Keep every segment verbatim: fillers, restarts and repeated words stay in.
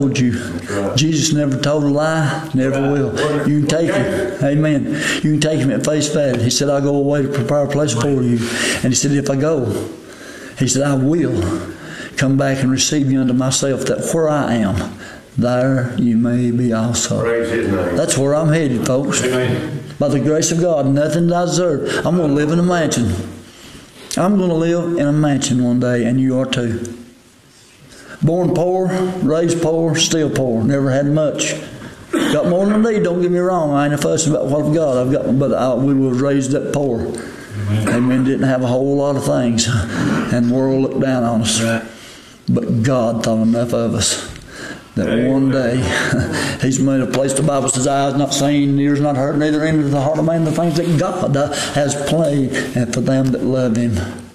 told you. Right. Jesus never told a lie, never right. will. You can take him. Amen. You can take him at face value. He said, I'll go away to prepare a place for you. And he said, if I go, he said, I will come back and receive you unto myself, that where I am, there you may be also. Praise his name. That's where I'm headed, folks. Amen. By the grace of God, nothing that I deserve. I'm going to live in a mansion. I'm going to live in a mansion one day, and you are too. Born poor, raised poor, still poor. Never had much. Got more than I need, don't get me wrong. I ain't a fussing about what I've got. I've got, but I, we were raised up poor. Amen. Amen. Didn't have a whole lot of things. And the world looked down on us. Right. But God thought enough of us that Amen. One day He's made a place. The Bible says, eyes not seen, ears not heard, neither into the heart of man the things that God has planned, and for them that love Him.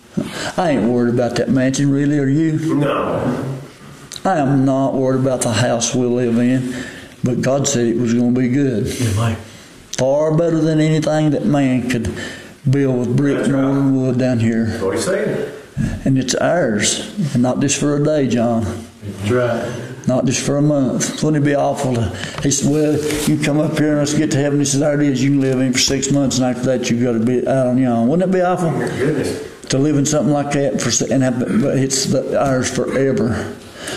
I ain't worried about that mansion, really, are you? No. I am not worried about the house we live in, but God said it was going to be good. Amen. Far better than anything that man could build with brick and mortar and wood down here. That's what He's saying. And it's ours, and not just for a day, John. That's right. Not just for a month. Wouldn't it be awful to, he said, well, you come up here and let's get to heaven. He said, there it is. You can live in for six months, and after that you've got to be out on your own. Wouldn't it be awful? Oh, goodness. To live in something like that, for, and have, but it's the, ours forever.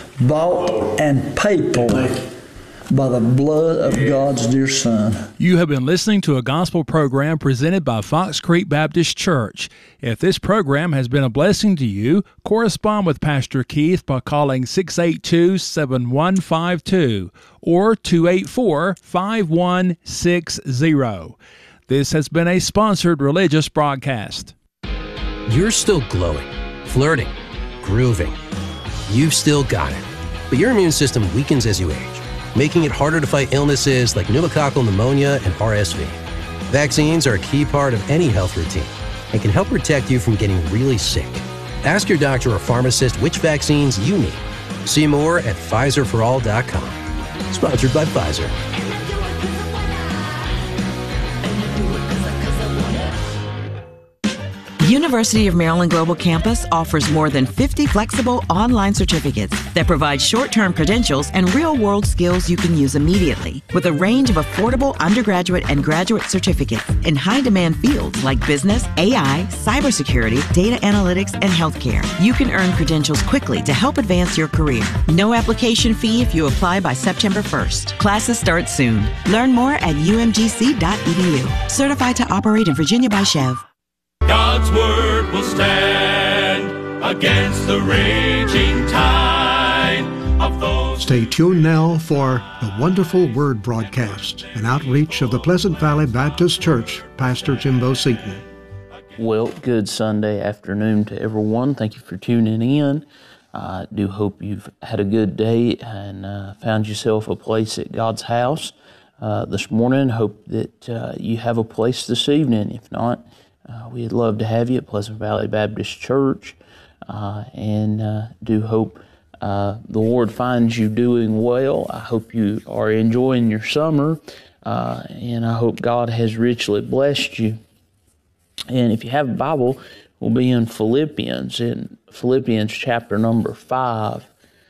Bought and paid for by the blood of God's dear Son. You have been listening to a gospel program presented by Fox Creek Baptist Church. If this program has been a blessing to you, correspond with Pastor Keith by calling six eight two, seven one five two or two eight four, five one six zero. This has been a sponsored religious broadcast. You're still glowing, flirting, grooving. You've still got it. But your immune system weakens as you age, making it harder to fight illnesses like pneumococcal pneumonia and R S V. Vaccines are a key part of any health routine and can help protect you from getting really sick. Ask your doctor or pharmacist which vaccines you need. See more at Pfizer for all dot com. Sponsored by Pfizer. University of Maryland Global Campus offers more than fifty flexible online certificates that provide short-term credentials and real-world skills you can use immediately, with a range of affordable undergraduate and graduate certificates in high-demand fields like business, A I, cybersecurity, data analytics, and healthcare. You can earn credentials quickly to help advance your career. No application fee if you apply by September first. Classes start soon. Learn more at u m g c dot e d u. Certified to operate in Virginia by Chev. God's word will stand against the raging tide of those. Stay tuned now for the Wonderful Word broadcast, an outreach of the Pleasant Valley Baptist Church, Pastor Jimbo Seaton. Well, good Sunday afternoon to everyone. Thank you for tuning in. I uh, do hope you've had a good day and uh, found yourself a place at God's house uh, this morning. Hope that uh, you have a place this evening. If not, Uh, we'd love to have you at Pleasant Valley Baptist Church, uh, and uh, do hope uh, the Lord finds you doing well. I hope you are enjoying your summer, uh, and I hope God has richly blessed you. And if you have a Bible, we'll be in Philippians, in Philippians chapter number five.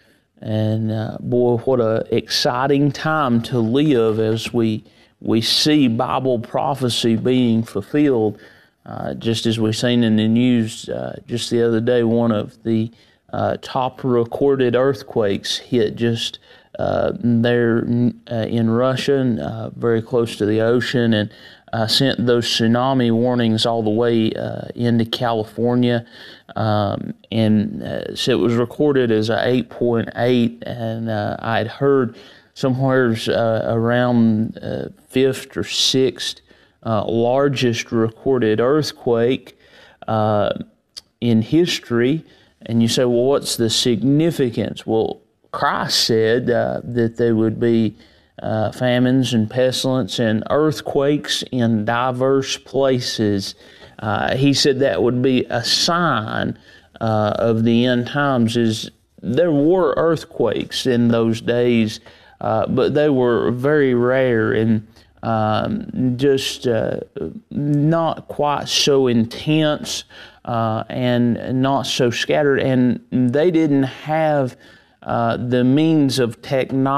And uh, boy, what an exciting time to live as we, we see Bible prophecy being fulfilled. Uh, just as we've seen in the news uh, just the other day, one of the uh, top recorded earthquakes hit just uh, there uh, in Russia, uh, very close to the ocean, and uh, sent those tsunami warnings all the way uh, into California. Um, and uh, so it was recorded as a eight point eight, and uh, I had heard somewhere uh, around uh, fifth or sixth Uh, largest recorded earthquake uh, in history. And you say, well, what's the significance? Well, Christ said uh, that there would be uh, famines and pestilence and earthquakes in diverse places. Uh, he said that would be a sign uh, of the end times. Is there were earthquakes in those days, uh, but they were very rare and Um, just uh, not quite so intense uh, and not so scattered, and they didn't have uh, the means of technology